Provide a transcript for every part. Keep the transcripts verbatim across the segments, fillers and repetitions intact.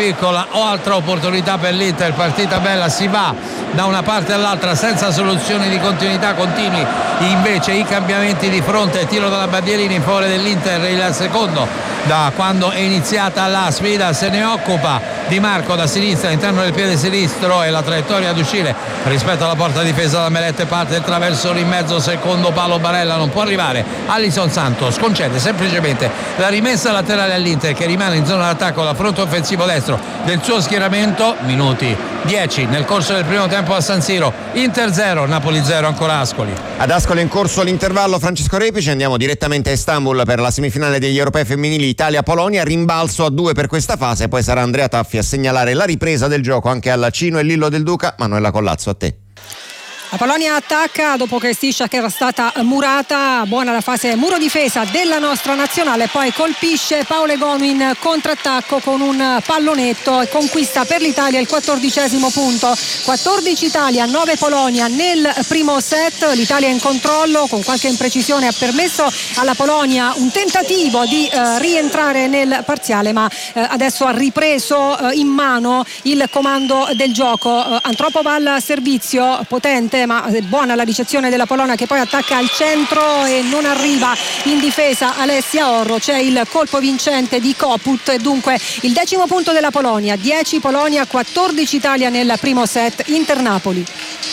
piccola o altra opportunità per l'Inter. Partita bella, si va da una parte all'altra senza soluzioni di continuità, continui invece i cambiamenti di fronte. Tiro dalla bandierina in favore dell'Inter, il secondo da quando è iniziata la sfida. Se ne occupa Di Marco da sinistra, all'interno del piede sinistro, e la traiettoria ad uscire rispetto alla porta difesa da Meret parte il traverso in mezzo, secondo palo Barella, non può arrivare. Alisson Santos concede semplicemente la rimessa laterale all'Inter, che rimane in zona d'attacco, la fronte offensivo destro del suo schieramento. Minuti dieci nel corso del primo tempo a San Siro. Inter zero, Napoli zero, ancora Ascoli. Ad Ascoli in corso l'intervallo. Francesco Repici, andiamo direttamente a Istanbul per la semifinale degli europei femminili Italia-Polonia, rimbalzo a due per questa fase, poi sarà Andrea Taffi a segnalare la ripresa del gioco anche alla Cino e Lillo del Duca. Manuela Collazzo, a te. La Polonia attacca dopo che Stishak era stata murata. Buona la fase muro difesa della nostra nazionale, poi colpisce Paolo Egonu in contrattacco con un pallonetto e conquista per l'Italia il quattordicesimo punto. quattordici Italia, nove Polonia nel primo set. L'Italia in controllo, con qualche imprecisione ha permesso alla Polonia un tentativo di eh, rientrare nel parziale, ma eh, adesso ha ripreso eh, in mano il comando del gioco. eh, Antropova al servizio, potente ma buona la ricezione della Polonia, che poi attacca al centro e non arriva in difesa Alessia Orro. C'è il colpo vincente di Koput e dunque il decimo punto della Polonia. dieci Polonia, quattordici Italia nel primo set. Inter Napoli.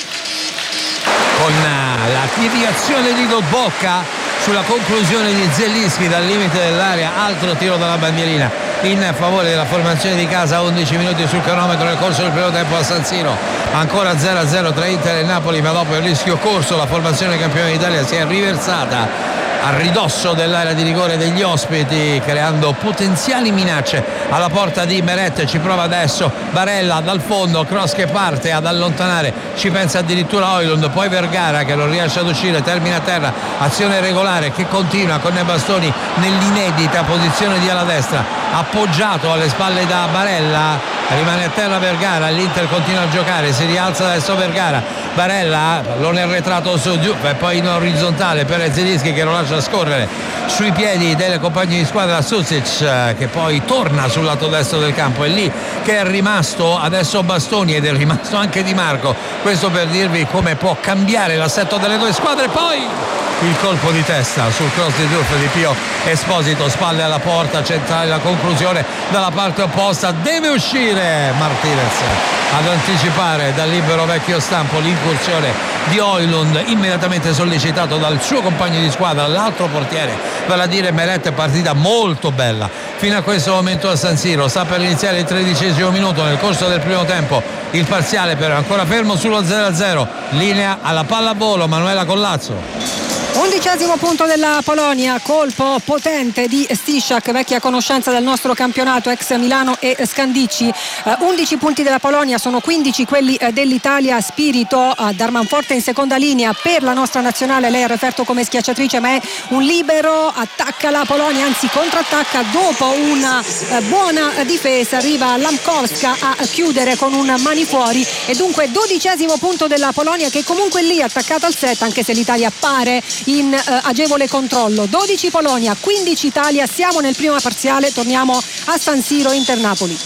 Con la deviazione di Dobocca sulla conclusione di Zelinski dal limite dell'area, altro tiro dalla bandierina in favore della formazione di casa. Undici minuti sul cronometro nel corso del primo tempo a San Siro, ancora zero a zero tra Inter e Napoli, ma dopo il rischio corso la formazione campione d'Italia si è riversata a ridosso dell'area di rigore degli ospiti, creando potenziali minacce alla porta di Meret. Ci prova adesso Barella dal fondo, cross che parte ad allontanare, ci pensa addirittura Højlund, poi Vergara che non riesce ad uscire, termina a terra. Azione regolare che continua con i bastoni nell'inedita posizione di ala destra, appoggiato alle spalle da Barella, rimane a terra Vergara. L'Inter continua a giocare, si rialza adesso Vergara, Barella, pallone arretrato su giù e poi in orizzontale per Zelinski che lo lascia scorrere sui piedi delle compagne di squadra. Susic che poi torna sul lato destro del campo, è lì che è rimasto adesso Bastoni ed è rimasto anche Di Marco. Questo per dirvi come può cambiare l'assetto delle due squadre. Poi il colpo di testa sul cross di Durf di Pio Esposito, spalle alla porta centrale, la conclusione dalla parte opposta, deve uscire Martinez ad anticipare dal libero vecchio stampo l'incursione di Højlund, immediatamente sollecitato dal suo compagno di squadra, l'altro portiere, vale a dire Meret. Partita molto bella fino a questo momento a San Siro, sta per iniziare il tredicesimo minuto nel corso del primo tempo. Il parziale però è ancora fermo sullo zero a zero, linea alla pallavolo Manuela Collazzo. Undicesimo punto della Polonia, colpo potente di Stishak, vecchia conoscenza del nostro campionato, ex Milano e Scandicci. uh, undici punti della Polonia, sono quindici quelli uh, dell'Italia. Spirito uh, Darmanforte in seconda linea per la nostra nazionale, lei ha referto come schiacciatrice ma è un libero. Attacca la Polonia, anzi contrattacca dopo una uh, buona difesa, arriva Lamkowska a chiudere con un mani fuori e dunque dodicesimo punto della Polonia, che comunque lì attaccata al set, anche se l'Italia appare in eh, agevole controllo. dodici Polonia, quindici Italia, siamo nel primo parziale, torniamo a San Siro. Inter Napoli,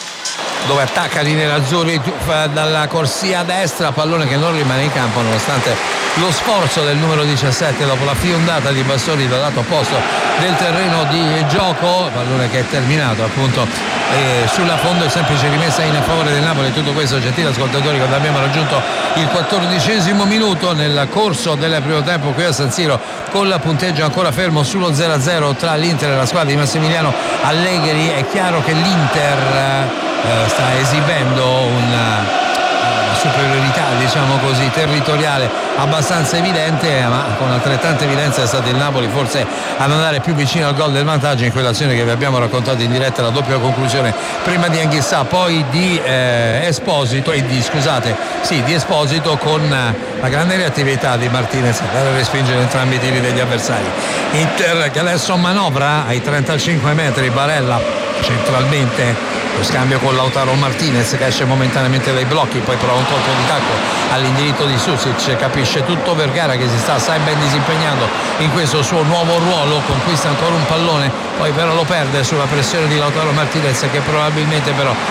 dove attacca i nerazzurri dalla corsia destra, pallone che non rimane in campo nonostante lo sforzo del numero diciassette dopo la fiondata di bastoni dal lato opposto del terreno di gioco. Pallone che è terminato appunto eh, sulla fondo e semplice rimessa in favore del Napoli. Tutto questo, gentili ascoltatori, quando abbiamo raggiunto il quattordicesimo minuto nel corso del primo tempo qui a San Siro, con il punteggio ancora fermo sullo zero a zero tra l'Inter e la squadra di Massimiliano Allegri. È chiaro che l'Inter Uh, sta esibendo una, una superiorità, diciamo così, territoriale abbastanza evidente, ma con altrettanta evidenza è stato il Napoli forse ad andare più vicino al gol del vantaggio in quell'azione che vi abbiamo raccontato in diretta, la doppia conclusione prima di Anghissà, poi di eh, Esposito e di scusate sì di Esposito, con la grande reattività di Martinez per respingere entrambi i tiri degli avversari. Inter che adesso manovra ai trentacinque metri, Barella centralmente, lo scambio con Lautaro Martinez che esce momentaneamente dai blocchi, poi prova un colpo di tacco all'indirizzo di Susic, capisce tutto Vergara che si sta assai ben disimpegnando in questo suo nuovo ruolo, conquista ancora un pallone, poi però lo perde sulla pressione di Lautaro Martinez che probabilmente però